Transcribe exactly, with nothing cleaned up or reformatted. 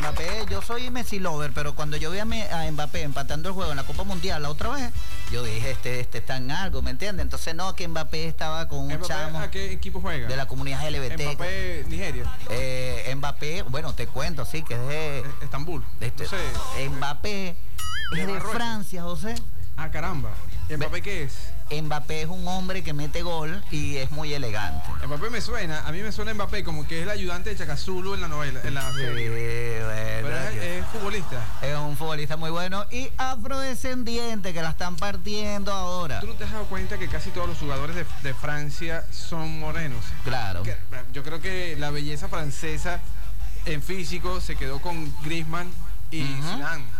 Mbappé, yo soy Messi lover, pero cuando yo vi a, me, a Mbappé empatando el juego en la Copa Mundial la otra vez, yo dije, este, este está en algo, ¿me entiendes? Entonces no, que Mbappé estaba con un ¿Mbappé chamo. a qué equipo juega? De la comunidad L G B T. Mbappé, Nigeria. Eh, Mbappé, bueno, te cuento, sí, que es de... Estambul. De este, no sé. Mbappé es de Francia, José. Ah, caramba. ¿Y Mbappé qué es? Mbappé es un hombre que mete gol y es muy elegante. Mbappé me suena, a mí me suena Mbappé como que es el ayudante de Chaka Zulu en la novela, en la serie. Sí, bueno, pero es, es futbolista. Es un futbolista muy bueno y afrodescendiente que la están partiendo ahora. ¿Tú no te has dado cuenta que casi todos los jugadores de, de Francia son morenos? Claro. Que, yo creo que la belleza francesa en físico se quedó con Griezmann y uh-huh. Zidane.